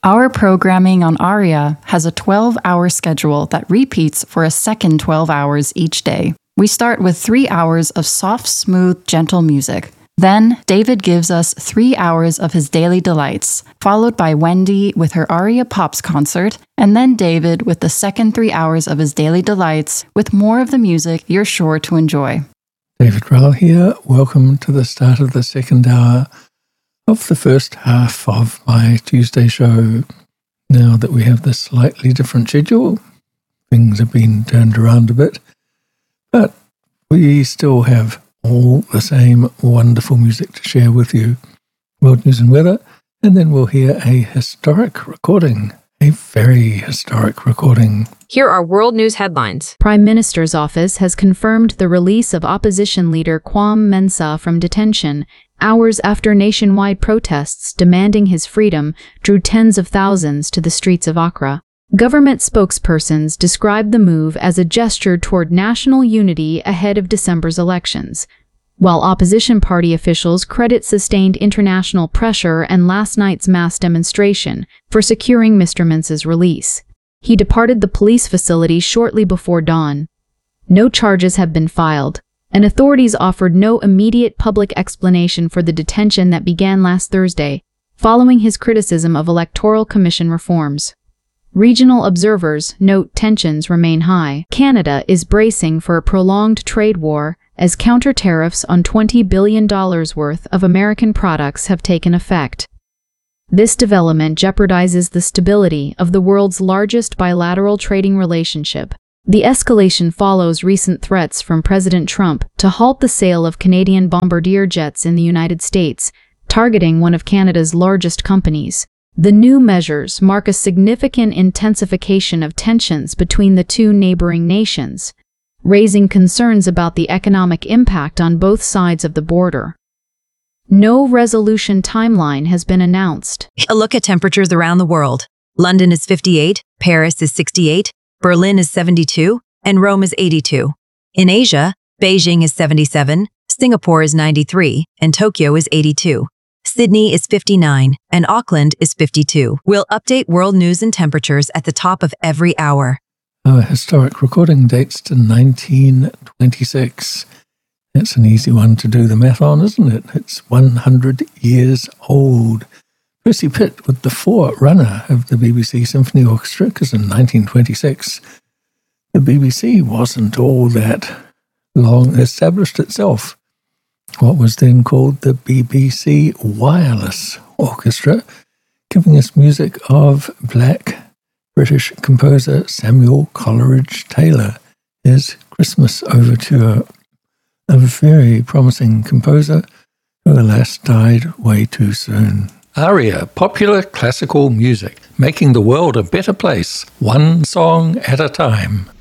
Our programming on ARIA has a 12-hour schedule that repeats for a second 12 hours each day. We start with 3 hours of soft, smooth, gentle music. Then, David gives us 3 hours of his daily delights, followed by Wendy with her ARIA Pops concert, and then David with the second 3 hours of his daily delights, with more of the music you're sure to enjoy. David Rowell here. Welcome to the start of the second hour of the first half of my Tuesday show. Now that we have this slightly different schedule, things have been turned around a bit, but we still have all the same wonderful music to share with you. World news and weather, and then we'll hear a historic recording, a very historic recording. Here are world news headlines. Prime Minister's office has confirmed the release of opposition leader Kwame Mensah from detention, hours after nationwide protests demanding his freedom drew tens of thousands to the streets of Accra. Government spokespersons described the move as a gesture toward national unity ahead of December's elections, while opposition party officials credit sustained international pressure and last night's mass demonstration for securing Mr. Mensah's release. He departed the police facility shortly before dawn. No charges have been filed, and authorities offered no immediate public explanation for the detention that began last Thursday, following his criticism of Electoral Commission reforms. Regional observers note tensions remain high. Canada is bracing for a prolonged trade war as counter-tariffs on $20 billion worth of American products have taken effect. This development jeopardizes the stability of the world's largest bilateral trading relationship. The escalation follows recent threats from President Trump to halt the sale of Canadian bombardier jets in the United States, targeting one of Canada's largest companies. The new measures mark a significant intensification of tensions between the two neighboring nations, raising concerns about the economic impact on both sides of the border. No resolution timeline has been announced. A look at temperatures around the world. London is 58, Paris is 68, Berlin is 72, and Rome is 82. In Asia, Beijing is 77, Singapore is 93, and Tokyo is 82. Sydney is 59, and Auckland is 52. We'll update world news and temperatures at the top of every hour. Our historic recording dates to 1926. That's an easy one to do the math on, isn't it? It's 100 years old. Percy Pitt with the forerunner of the BBC Symphony Orchestra, because in 1926, the BBC wasn't all that long established itself. What was then called the BBC Wireless Orchestra, giving us music of black British composer Samuel Coleridge Taylor, his Christmas Overture, a very promising composer who alas died way too soon. ARIA, popular classical music, making the world a better place, one song at a time.